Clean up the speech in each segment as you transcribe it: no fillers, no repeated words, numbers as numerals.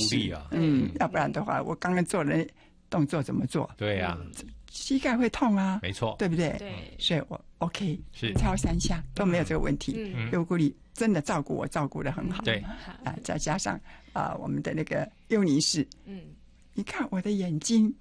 力啊。 要不然的话，我刚刚做的动作怎么做？ 对呀， 膝盖会痛啊， 没错， 对不对？ 对， 所以我 OK， 是超3下都没有这个问题。优固力真的照顾我，照顾得很好。 对再加上我们的那个优尼氏，你看我的眼睛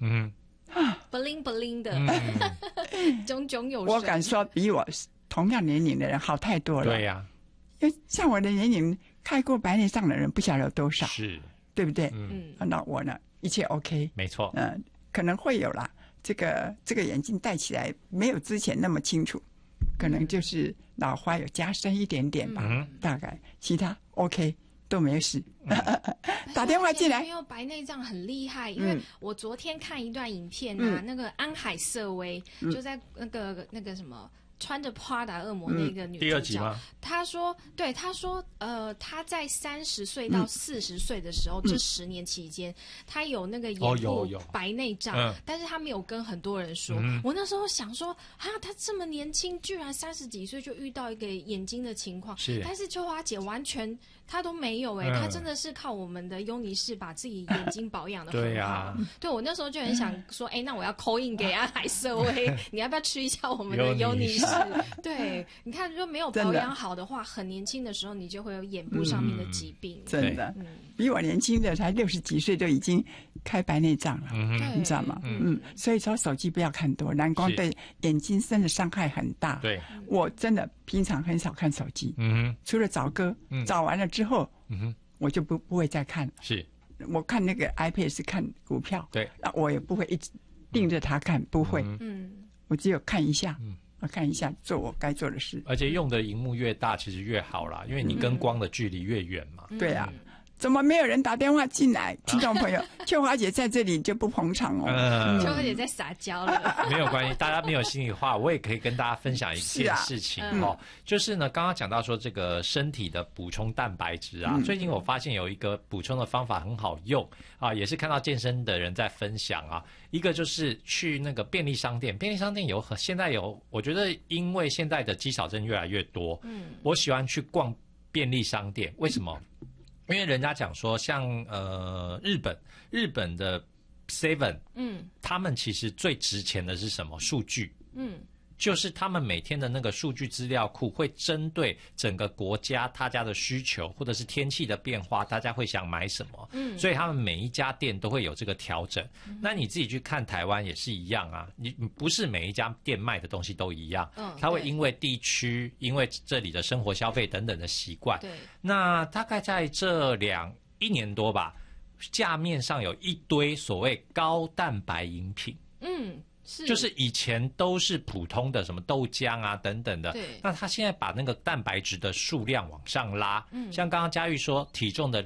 ，bling bling 的，炯炯有神。 我敢说比我同样年龄的人好太多了。 对呀， 因为像我的年龄开过白内障的人不晓得有多少， 是， 对不对？那我呢，一切 OK， 没错。 可能会有啦，这个眼镜戴起来没有之前那么清楚，可能就是老花有加深一点点吧，大概其他 OK。都没事，打电话进来。 没有白内障很厉害，因为我昨天看一段影片啊，那个安海瑟薇就在那个什么。穿着 Prada 恶魔那个女主角， 第2集吗？ 她说，她在30岁到40岁的时候，这10年期间，她有那个眼部白内障，但是她没有跟很多人说。我那时候想说，她这么年轻，居然30几岁就遇到一个眼睛的情况，但是秋华姐完全她都没有她真的是靠我们的优尼氏把自己眼睛保养的很好。对，我那时候就很想说，那我要 call in 给安海瑟薇，你要不要吃一下我们的优尼氏？对，你看，如果没有保养好的话，很年轻的时候你就会有眼部上面的疾病。 真的，比我年轻的才60几岁就已经开白内障了，你知道吗？所以说手机不要看多，蓝光对眼睛真的伤害很大。 对， 我真的平常很少看手机，除了找歌，找完了之后，我就不会再看了。 是， 我看那个 iPad 是看股票， 对， 那我也不会一直盯着它看，不会，我只有看一下。我看一下，做我该做的事。 而且用的萤幕越大，其实越好啦，因为你跟光的距离越远嘛。 对啊，怎么没有人打电话进来？听众朋友，秋华姐在这里就不捧场哦。 秋华姐在撒娇了。 没有关系，大家没有心里话，我也可以跟大家分享一件事情就是呢，刚刚讲到说这个身体的补充蛋白质啊，最近我发现有一个补充的方法很好用啊，也是看到健身的人在分享啊。一个就是去那个便利商店，便利商店现在有，我觉得因为现在的肌少症越来越多，我喜欢去逛便利商店，为什么？因为人家讲说，像日本的 Seven，他们其实最值钱的是什么？数据，就是他们每天的那个数据资料库会针对整个国家他家的需求，或者是天气的变化，大家会想买什么，所以他们每一家店都会有这个调整。那你自己去看台湾也是一样啊，你不是每一家店卖的东西都一样，它会因为地区，因为这里的生活消费等等的习惯。对，那大概在这1年多吧，架面上有一堆所谓高蛋白饮品。就是以前都是普通的什么豆浆啊等等的，那他现在把那个蛋白质的数量往上拉，像刚刚佳玉说体重的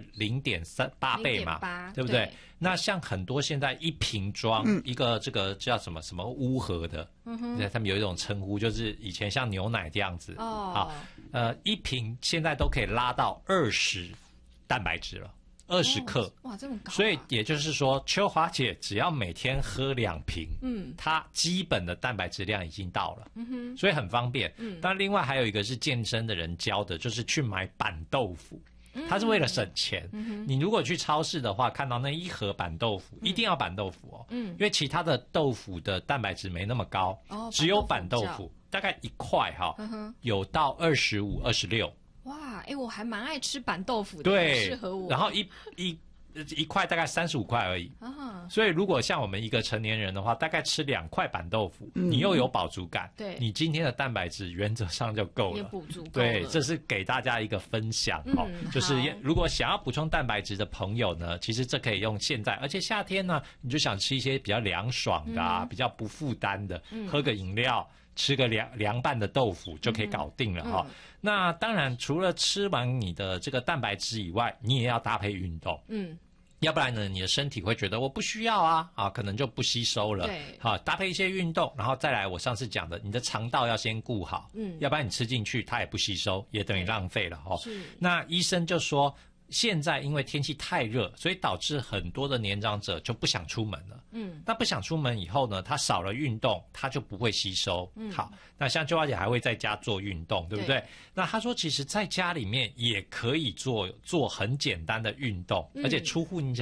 0.38倍嘛，对不对？那像很多现在一瓶装一个这个叫什么乌盒的，他们有一种称呼，就是以前像牛奶这样子，一瓶现在都可以拉到20蛋白质了。20克， 哇，这么高！ 所以也就是说，秋华姐只要每天喝2瓶，她基本的蛋白质量已经到了，所以很方便。但另外还有一个是健身的人教的，就是去买板豆腐，它是为了省钱。你如果去超市的话，看到那一盒板豆腐，一定要板豆腐哦，因为其他的豆腐的蛋白质没那么高，只有板豆腐大概1块有到25、26。 哇，我还蛮爱吃板豆腐的， 对， 适合我。 然后一块大概35块而已，所以如果像我们一个成年人的话，大概吃2块板豆腐，你又有饱足感，对，你今天的蛋白质原则上就够了，也补足够了。 对，这是给大家一个分享就是如果想要补充蛋白质的朋友呢，其实这可以用现在，而且夏天呢，你就想吃一些比较凉爽的比较不负担的，喝个饮料。吃个凉拌的豆腐就可以搞定了那当然，除了吃完你的这个蛋白质以外，你也要搭配运动。要不然呢，你的身体会觉得我不需要可能就不吸收了。对，搭配一些运动，然后再来我上次讲的，你的肠道要先顾好。要不然你吃进去它也不吸收，也等于浪费了那医生就说。现在因为天气太热，所以导致很多的年长者就不想出门了。那不想出门以后呢，他少了运动，他就不会吸收。好，那像秋华姐还会在家做运动，对不对？那他说，其实在家里面也可以做很简单的运动，而且出乎您